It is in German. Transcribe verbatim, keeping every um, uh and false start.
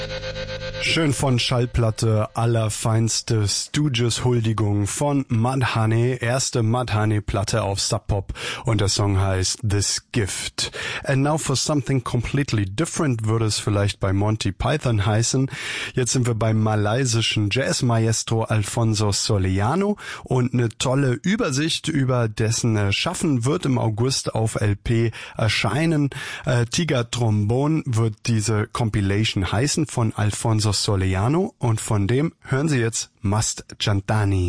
Schön von Schallplatte, allerfeinste Stooges-Huldigung von Mudhoney, erste Mudhoney-Platte auf Sub Pop und der Song heißt This Gift. And now for something completely different würde es vielleicht bei Monty Python heißen. Jetzt sind wir beim malaysischen Jazz-Maestro Alfonso Soleano und eine tolle Übersicht über dessen Schaffen wird im August auf L P erscheinen. Äh, Tiger Trombone wird diese Compilation heißen von Alfonso Soleano und von dem hören Sie jetzt Mast Jantani.